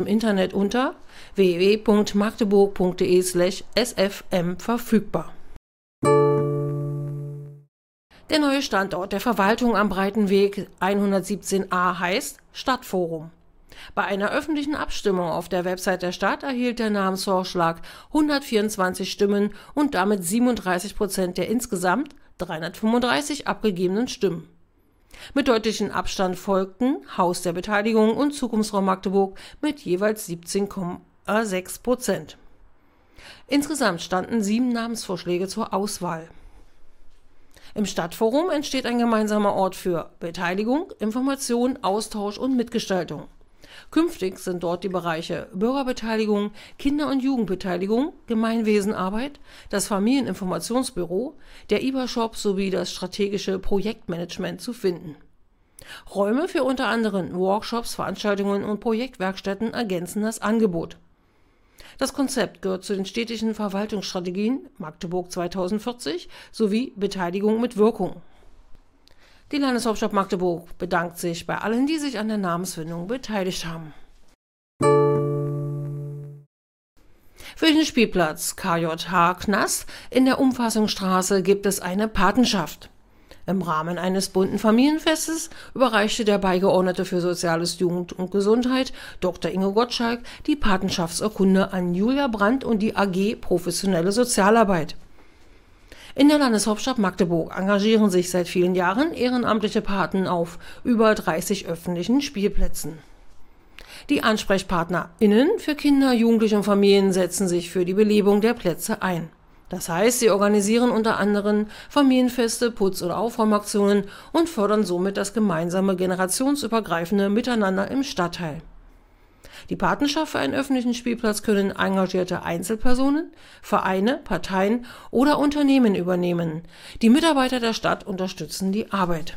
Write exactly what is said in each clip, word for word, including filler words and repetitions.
Internet unter w w w punkt magdeburg punkt de slash s f m verfügbar. Der neue Standort der Verwaltung am Breitenweg hundertsiebzehn a heißt Stadtforum. Bei einer öffentlichen Abstimmung auf der Website der Stadt erhielt der Namensvorschlag hundertvierundzwanzig Stimmen und damit siebenunddreißig Prozent der insgesamt dreihundertfünfunddreißig abgegebenen Stimmen. Mit deutlichem Abstand folgten Haus der Beteiligung und Zukunftsraum Magdeburg mit jeweils siebzehn Komma sechs Prozent. Insgesamt standen sieben Namensvorschläge zur Auswahl. Im Stadtforum entsteht ein gemeinsamer Ort für Beteiligung, Information, Austausch und Mitgestaltung. Künftig sind dort die Bereiche Bürgerbeteiligung, Kinder- und Jugendbeteiligung, Gemeinwesenarbeit, das Familieninformationsbüro, der I B A-Shop sowie das strategische Projektmanagement zu finden. Räume für unter anderem Workshops, Veranstaltungen und Projektwerkstätten ergänzen das Angebot. Das Konzept gehört zu den städtischen Verwaltungsstrategien Magdeburg zweitausendvierzig sowie Beteiligung mit Wirkung. Die Landeshauptstadt Magdeburg bedankt sich bei allen, die sich an der Namensfindung beteiligt haben. Für den Spielplatz K J H Knast in der Umfassungsstraße gibt es eine Patenschaft. Im Rahmen eines bunten Familienfestes überreichte der Beigeordnete für Soziales, Jugend und Gesundheit, Doktor Ingo Gottschalk, die Patenschaftsurkunde an Julia Brandt und die A G Professionelle Sozialarbeit. In der Landeshauptstadt Magdeburg engagieren sich seit vielen Jahren ehrenamtliche Paten auf über dreißig öffentlichen Spielplätzen. Die AnsprechpartnerInnen für Kinder, Jugendliche und Familien setzen sich für die Belebung der Plätze ein. Das heißt, sie organisieren unter anderem Familienfeste, Putz- oder Aufräumaktionen und fördern somit das gemeinsame generationsübergreifende Miteinander im Stadtteil. Die Patenschaft für einen öffentlichen Spielplatz können engagierte Einzelpersonen, Vereine, Parteien oder Unternehmen übernehmen. Die Mitarbeiter der Stadt unterstützen die Arbeit.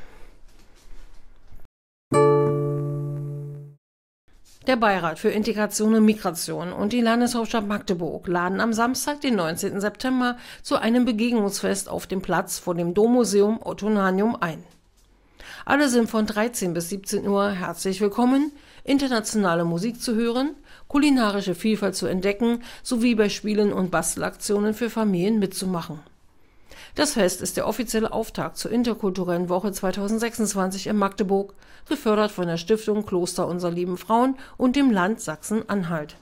Der Beirat für Integration und Migration und die Landeshauptstadt Magdeburg laden am Samstag, den neunzehnten September, zu einem Begegnungsfest auf dem Platz vor dem Dommuseum Ottonanium ein. Alle sind von dreizehn bis siebzehn Uhr herzlich willkommen, internationale Musik zu hören, kulinarische Vielfalt zu entdecken sowie bei Spielen und Bastelaktionen für Familien mitzumachen. Das Fest ist der offizielle Auftakt zur interkulturellen Woche zweitausendsechsundzwanzig in Magdeburg, gefördert von der Stiftung Kloster unserer lieben Frauen und dem Land Sachsen-Anhalt.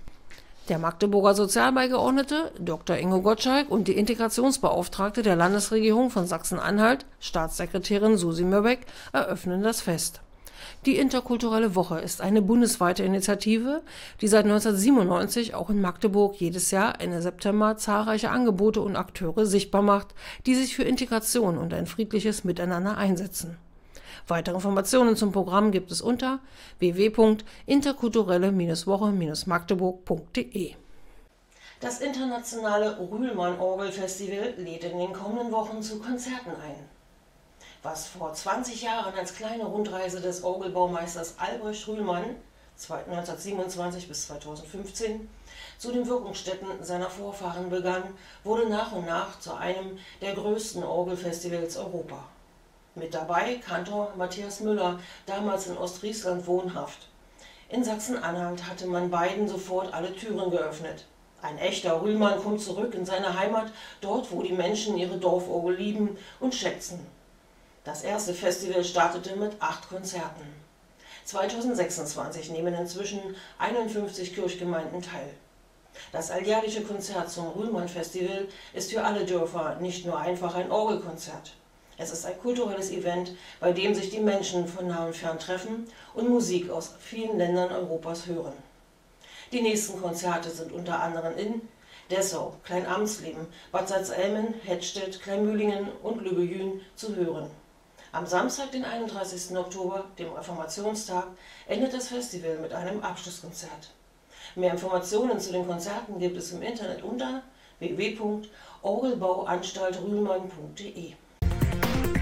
Der Magdeburger Sozialbeigeordnete Doktor Ingo Gottschalk und die Integrationsbeauftragte der Landesregierung von Sachsen-Anhalt, Staatssekretärin Susi Mörbeck, eröffnen das Fest. Die interkulturelle Woche ist eine bundesweite Initiative, die seit neunzehnhundertsiebenundneunzig auch in Magdeburg jedes Jahr Ende September zahlreiche Angebote und Akteure sichtbar macht, die sich für Integration und ein friedliches Miteinander einsetzen. Weitere Informationen zum Programm gibt es unter w w w punkt interkulturelle Woche magdeburg punkt de. Das internationale Rühlmann-Orgelfestival lädt in den kommenden Wochen zu Konzerten ein. Was vor zwanzig Jahren als kleine Rundreise des Orgelbaumeisters Albrecht Rühlmann neunzehnhundertsiebenundzwanzig bis zweitausendfünfzehn zu den Wirkungsstätten seiner Vorfahren begann, wurde nach und nach zu einem der größten Orgelfestivals Europa. Mit dabei Kantor Matthias Müller, damals in Ostfriesland wohnhaft. In Sachsen-Anhalt hatte man beiden sofort alle Türen geöffnet. Ein echter Rühlmann kommt zurück in seine Heimat, dort wo die Menschen ihre Dorforgel lieben und schätzen. Das erste Festival startete mit acht Konzerten. zweitausendsechsundzwanzig nehmen inzwischen einundfünfzig Kirchgemeinden teil. Das alljährliche Konzert zum Rühlmann-Festival ist für alle Dörfer nicht nur einfach ein Orgelkonzert. Es ist ein kulturelles Event, bei dem sich die Menschen von nah und fern treffen und Musik aus vielen Ländern Europas hören. Die nächsten Konzerte sind unter anderem in Dessau, Kleinamsleben, Bad Salzelmen, Hettstedt, Kleinmühlingen und Lübbejün zu hören. Am Samstag, den einunddreißigsten Oktober, dem Reformationstag, endet das Festival mit einem Abschlusskonzert. Mehr Informationen zu den Konzerten gibt es im Internet unter w w w punkt orgelbauanstalt rühlmann punkt de.